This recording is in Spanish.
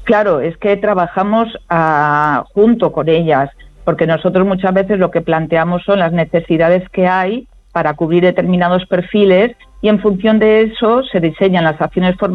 Claro, es que trabajamos junto con ellas, porque nosotros muchas veces lo que planteamos son las necesidades que hay para cubrir determinados perfiles y en función de eso se diseñan las acciones formativas